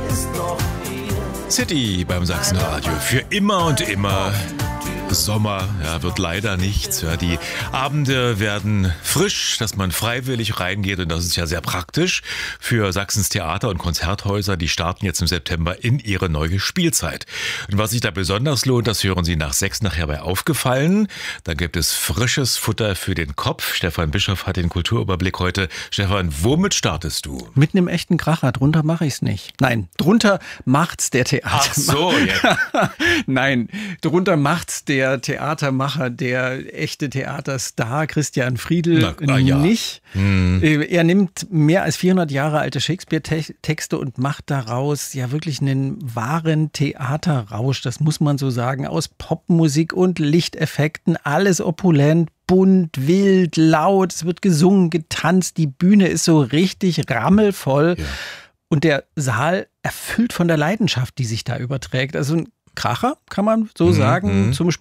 City beim Sachsenradio. Für immer und immer. Sommer, ja, wird leider nichts. Ja, die Abende werden frisch, dass man freiwillig reingeht, und das ist ja sehr praktisch für Sachsens Theater- und Konzerthäuser. Die starten jetzt im September in ihre neue Spielzeit. Und was sich da besonders lohnt, das hören Sie nach 6 nachher bei Aufgefallen. Da gibt es frisches Futter für den Kopf. Stefan Bischoff hat den Kulturüberblick heute. Stefan, womit startest du? Mit einem echten Kracher. Drunter mache ich es nicht. Nein, drunter macht's der Theater. Ach so, ja. Nein, drunter macht's der Theatermacher, der echte Theaterstar Christian Friedl nicht. Er nimmt mehr als 400 Jahre alte Shakespeare-Texte und macht daraus ja wirklich einen wahren Theaterrausch, das muss man so sagen, aus Popmusik und Lichteffekten, alles opulent, bunt, wild, laut, es wird gesungen, getanzt, die Bühne ist so richtig rammelvoll. Ja. Und der Saal erfüllt von der Leidenschaft, die sich da überträgt. Also ein Kracher, kann man so sagen, zum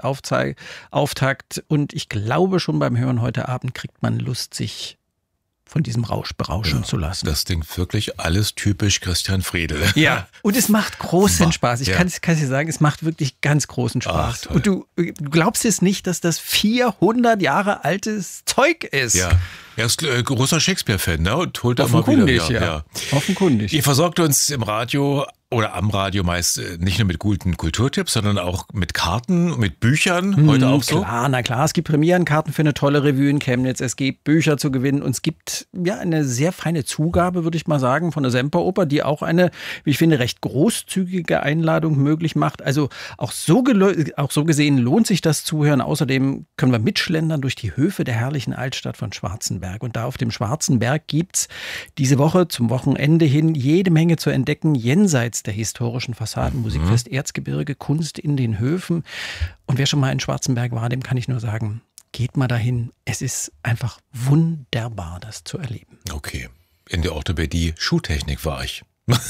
Spielzeitauftakt. Und ich glaube, schon beim Hören heute Abend kriegt man Lust, sich von diesem Rausch berauschen zu lassen. Das klingt wirklich alles typisch Christian Friedl. Ja, und es macht großen Spaß. Ich kann es dir sagen, es macht wirklich ganz großen Spaß. Ach, und du glaubst es nicht, dass das 400 Jahre altes Zeug ist. Ja. Er ist großer Shakespeare-Fan, ne? Und holt da mal wieder. Ja. Offenkundig. Ihr versorgt uns im Radio oder am Radio meist nicht nur mit guten Kulturtipps, sondern auch mit Karten, mit Büchern. Heute auch so? Na klar, es gibt Premierenkarten für eine tolle Revue in Chemnitz. Es gibt Bücher zu gewinnen und es gibt ja eine sehr feine Zugabe, würde ich mal sagen, von der Semperoper, die auch eine, wie ich finde, recht großzügige Einladung möglich macht. Also auch so gesehen lohnt sich das Zuhören. Außerdem können wir mitschlendern durch die Höfe der herrlichen Altstadt von Schwarzenberg. Und da auf dem Schwarzenberg gibt's diese Woche zum Wochenende hin jede Menge zu entdecken, jenseits der historischen Fassaden, Musikfest Erzgebirge, Kunst in den Höfen. Und wer schon mal in Schwarzenberg war, dem kann ich nur sagen, geht mal dahin. Es ist einfach wunderbar, das zu erleben. Okay, in der Orthopädie Schuhtechnik war ich.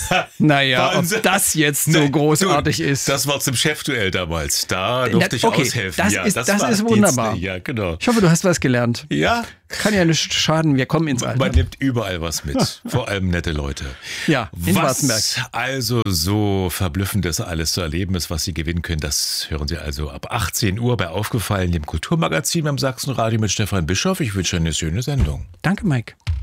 Naja, ob das jetzt so großartig ist. Das war zum Chefduell damals. Da durfte ich aushelfen. Das ist wunderbar. Ja, genau. Ich hoffe, du hast was gelernt. Ja. Kann ja nicht schaden, wir kommen ins Alter. Man nimmt überall was mit, vor allem nette Leute. Ja, in Schwarzenberg. Was also so verblüffendes alles zu erleben ist, was Sie gewinnen können, das hören Sie also ab 18 Uhr bei Aufgefallen, dem Kulturmagazin beim Sachsenradio mit Stefan Bischoff. Ich wünsche eine schöne Sendung. Danke, Mike.